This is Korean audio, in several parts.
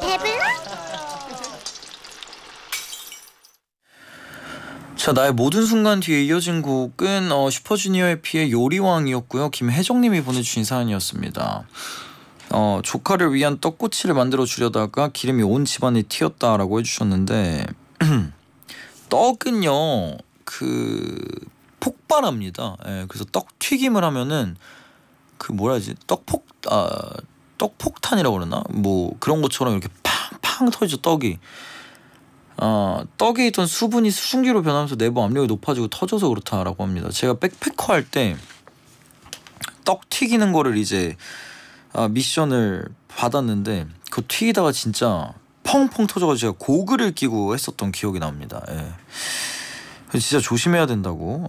배불러? 자, 나의 모든 순간 뒤에 이어진 곡은 슈퍼주니어의 피의 요리왕이었고요. 김혜정님이 보내주신 사연이었습니다. 조카를 위한 떡꼬치를 만들어 주려다가 기름이 온 집안에 튀었다라고 해주셨는데 떡은요 폭발합니다. 예, 그래서 떡 튀김을 하면은 그 뭐라 하지 떡폭탄이라고 그러나 뭐 그런 것처럼 이렇게 팡팡 터지죠 떡이. 떡에 있던 수분이 수증기로 변하면서 내부 압력이 높아지고 터져서 그렇다라고 합니다. 제가 백패커 할 때 떡 튀기는 거를 이제 미션을 받았는데 그거 튀기다가 진짜 펑펑 터져가지고 제가 고글을 끼고 했었던 기억이 납니다. 예. 진짜 조심해야 된다고.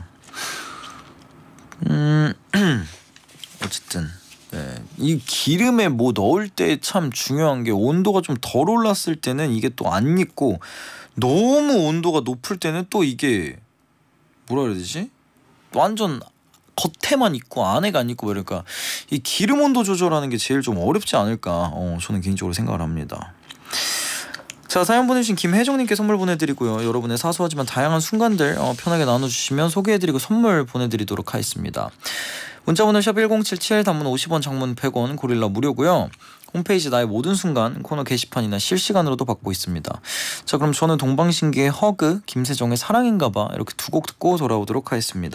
어쨌든 이 기름에 뭐 넣을 때 참 중요한 게 온도가 좀 덜 올랐을 때는 이게 또 안 익고 너무 온도가 높을 때는 또 이게 뭐라 그래야 되지? 완전 겉에만 익고 안에가 안 익고 그러니까 이 기름 온도 조절하는 게 제일 좀 어렵지 않을까 저는 개인적으로 생각을 합니다. 자, 사연 보내주신 김혜정님께 선물 보내드리고요. 여러분의 사소하지만 다양한 순간들 편하게 나눠주시면 소개해드리고 선물 보내드리도록 하겠습니다. 문자번호 샵 1077, 단문 50원, 장문 100원, 고릴라 무료고요. 홈페이지 나의 모든 순간 코너 게시판이나 실시간으로도 받고 있습니다. 자, 그럼 저는 동방신기의 허그, 김세정의 사랑인가봐 이렇게 두 곡 듣고 돌아오도록 하겠습니다.